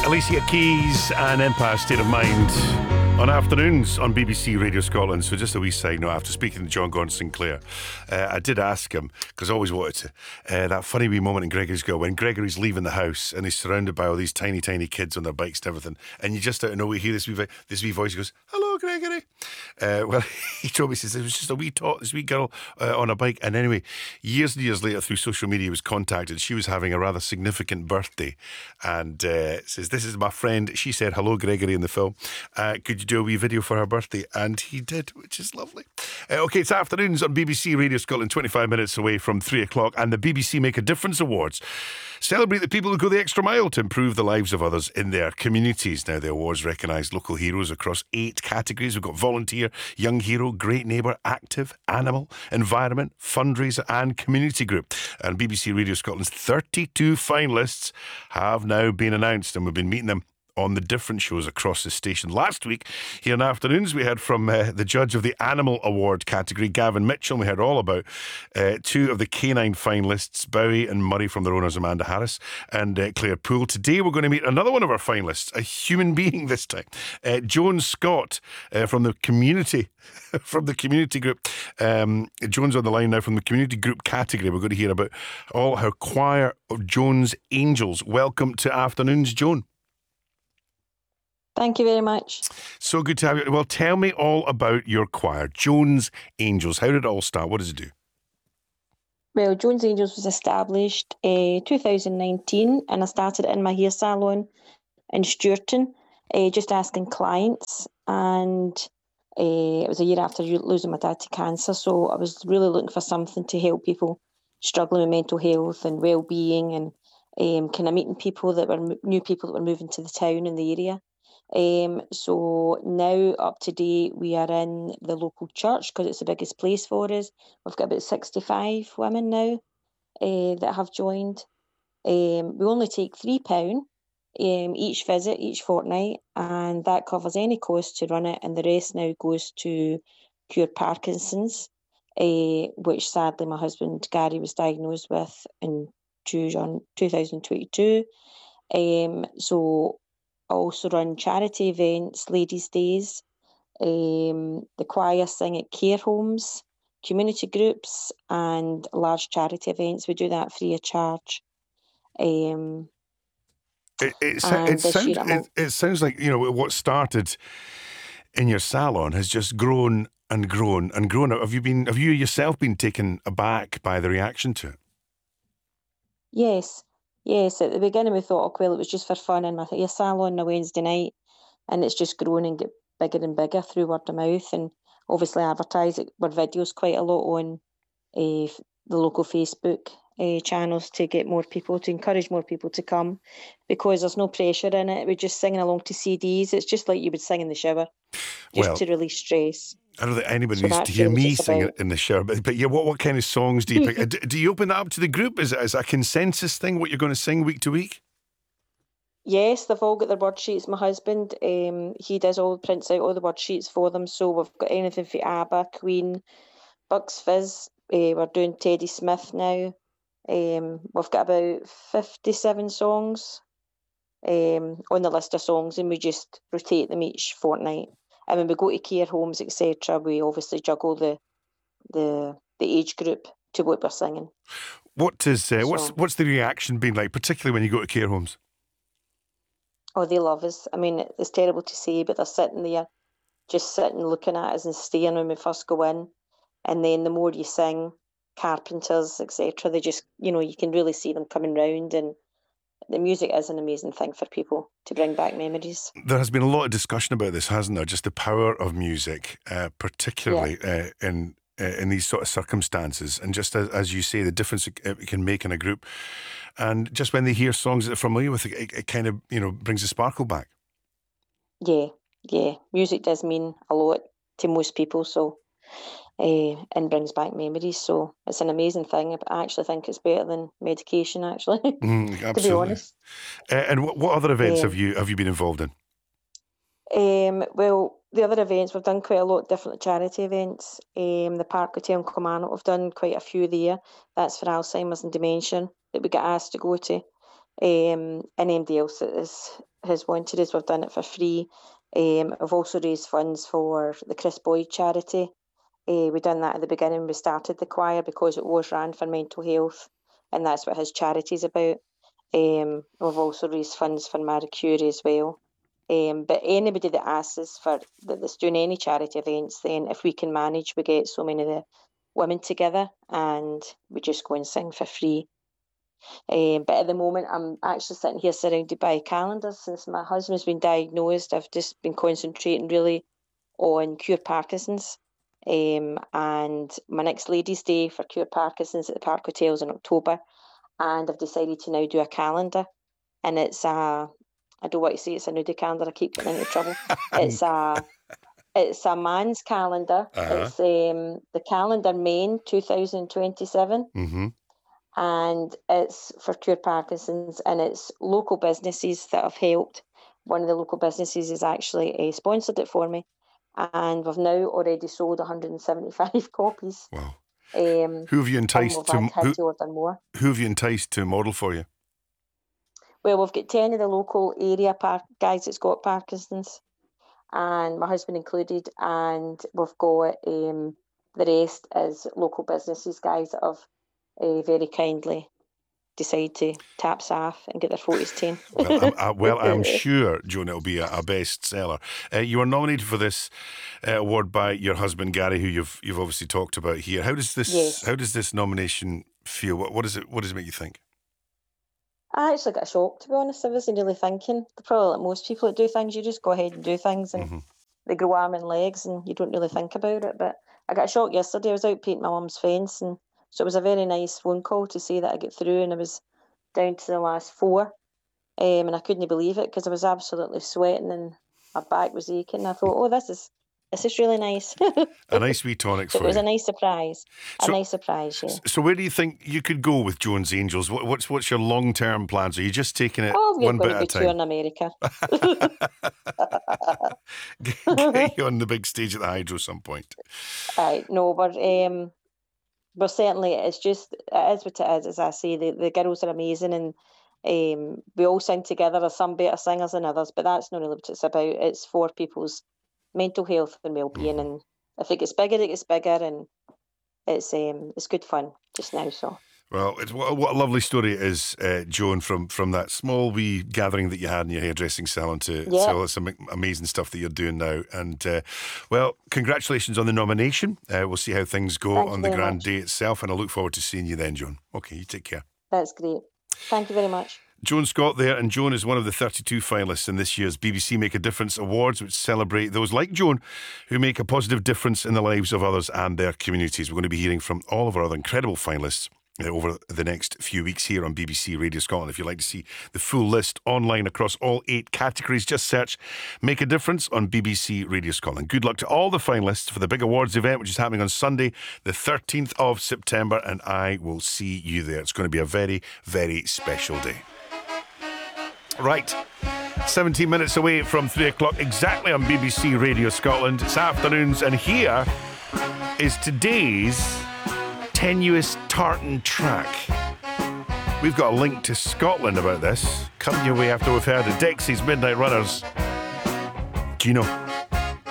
Alicia Keys and Empire State of Mind on afternoons on BBC Radio Scotland. So just a wee side note, after speaking to John Gordon Sinclair, I did ask him, because I always wanted to, that funny wee moment in Gregory's Girl, when Gregory's leaving the house and he's surrounded by all these tiny, tiny kids on their bikes and everything, and you just out of nowhere hear this wee voice, he goes, "Hello, Gregory." Well, he told me, he says, it was just a wee talk, this wee girl on a bike. And anyway, years and years later through social media, he was contacted. She was having a rather significant birthday, and says, "This is my friend. She said hello, Gregory, in the film. Could you do a wee video for her birthday?" And he did, which is lovely. Okay, it's afternoons on BBC Radio Scotland, 25 minutes away from 3 o'clock, and the BBC Make a Difference Awards celebrate the people who go the extra mile to improve the lives of others in their communities. Now, the awards recognise local heroes across 8 categories. We've got volunteer, young hero, great neighbour, active, animal, environment, fundraiser and community group. And BBC Radio Scotland's 32 finalists have now been announced, and we've been meeting them on the different shows across the station. Last week, here in afternoons, we heard from the judge of the Animal Award category, Gavin Mitchell. We heard all about 2 of the canine finalists, Bowie and Murray, from their owners, Amanda Harris and Claire Poole. Today, we're going to meet another one of our finalists, a human being this time, Joan Scott from the community from the community group. Joan's on the line now from the community group category. We're going to hear about all her choir of Joan's Angels. Welcome to afternoons, Joan. Thank you very much. So good to have you. Well, tell me all about your choir, Joan's Angels. How did it all start? What does it do? Well, Joan's Angels was established 2019, and I started it in my hair salon in Stewarton, just asking clients. And it was a year after losing my dad to cancer, so I was really looking for something to help people struggling with mental health and well-being, and kind of meeting people that were new people that were moving to the town in the area. So now up to date, we are in the local church because it's the biggest place for us. We've got about 65 women now that have joined. We only take £3 each visit, each fortnight, and that covers any cost to run it, and the rest now goes to cure Parkinson's, which sadly my husband Gary was diagnosed with in June 2022. So I also run charity events, ladies' days. The choir sing at care homes, community groups and large charity events. We do that free of charge. It sounds like, you know, what started in your salon has just grown and grown and grown. Have you yourself been taken aback by the reaction to it? Yes, at the beginning we thought, oh, well, it was just for fun in my hair salon on a Wednesday night, and it's just grown and get bigger and bigger through word of mouth, and obviously advertise it with videos quite a lot on the local Facebook channels to get more people, to encourage more people to come, because there's no pressure in it. We're just singing along to CDs. It's just like you would sing in the shower, to release stress. I don't think anybody needs to hear me sing in the shower, but yeah, what kind of songs do you pick? Do you open that up to the group? Is it a consensus thing, what you're going to sing week to week? Yes, they've all got their word sheets. My husband, he prints out all the word sheets for them. So we've got anything for ABBA, Queen, Bucks Fizz. We're doing Teddy Smith now. We've got about 57 songs on the list of songs, and we just rotate them each fortnight. And when we go to care homes, etc., we obviously juggle the age group to what we're singing. What's the reaction been like, particularly when you go to care homes? Oh, they love us. I mean, it's terrible to say, but they're sitting there, just sitting, looking at us and staring when we first go in. And then the more you sing, carpenters, etc., they just, you can really see them coming round, and the music is an amazing thing for people to bring back memories. There has been a lot of discussion about this, hasn't there? Just the power of music, particularly in these sort of circumstances, and just as you say, the difference it can make in a group. And just when they hear songs that they're familiar with, it kind of, brings a sparkle back. Yeah. Music does mean a lot to most people, so and brings back memories. So it's an amazing thing. I actually think it's better than medication, actually, absolutely. To be honest. And what other events have you been involved in? Well, the other events, we've done quite a lot of different charity events. The Park Hotel in Kilmarnock, we've done quite a few there. That's for Alzheimer's and dementia that we get asked to go to. And anybody else that has wanted us, we've done it for free. I've also raised funds for the Chris Boyd charity. We done that at the beginning. We started the choir because it was ran for mental health, and that's what his charity's about. We've also raised funds for Marie Curie as well. But anybody that asks us that's doing any charity events, then if we can manage, we get so many of the women together and we just go and sing for free. But at the moment, I'm actually sitting here surrounded by calendars. Since my husband's been diagnosed, I've just been concentrating really on Cure Parkinson's. And my next Ladies' Day for Cure Parkinson's at the Park Hotels in October. And I've decided to now do a calendar. And it's I don't want to say it's a nudie calendar, I keep getting into trouble. It's a man's calendar. It's the calendar Maine 2027. Mm-hmm. And it's for Cure Parkinson's, and it's local businesses that have helped. One of the local businesses has actually sponsored it for me, and we've now already sold 175 copies. Wow. Who have you enticed to order more. Who have you enticed to model for you? Well, we've got 10 of the local area guys that's got Parkinson's, and my husband included, and we've got the rest as local businesses guys that have very kindly decide to tap Saf and get their photos taken. I'm sure, Joan, it'll be a bestseller. You were nominated for this award by your husband Gary, who you've obviously talked about here. How does this nomination feel? What does it make you think? I actually got a shock, to be honest. I wasn't really thinking. Probably like most people that do things, you just go ahead and do things, and they grow arm and legs, and you don't really think about it. But I got a shock yesterday. I was out painting my mum's fence, and so it was a very nice phone call to say that I get through, and I was down to the last 4, and I couldn't believe it because I was absolutely sweating and my back was aching. I thought, oh, this is really nice. A nice wee tonic for you. It was a nice surprise. Nice surprise, yeah. So where do you think you could go with Joan's Angels? What's your long-term plans? Are you just taking it one bit at a time? We're going to be touring America. Get you on the big stage at the Hydro some point. No, but certainly it is what it is. As I say, the girls are amazing, and we all sing together. There's some better singers than others, but that's not really what it's about. It's for people's mental health and well-being, and if it gets bigger, it gets bigger, and it's good fun just now. So. Well, what a lovely story it is, Joan, from that small wee gathering that you had in your hairdressing salon to all this amazing stuff that you're doing now. And, well, congratulations on the nomination. We'll see how things go on the grand day itself, and I look forward to seeing you then, Joan. Okay, you take care. That's great. Thank you very much. Joan Scott there, and Joan is one of the 32 finalists in this year's BBC Make a Difference Awards, which celebrate those like Joan who make a positive difference in the lives of others and their communities. We're going to be hearing from all of our other incredible finalists over the next few weeks here on BBC Radio Scotland. If you'd like to see the full list online across all 8 categories, just search Make a Difference on BBC Radio Scotland. Good luck to all the finalists for the big awards event, which is happening on Sunday, the 13th of September, and I will see you there. It's going to be a very, very special day. Right, 17 minutes away from 3 o'clock exactly on BBC Radio Scotland. It's afternoons, and here is today's Tenuous Tartan track. We've got a link to Scotland about this coming your way after we've heard the Dexys Midnight Runners. Gino.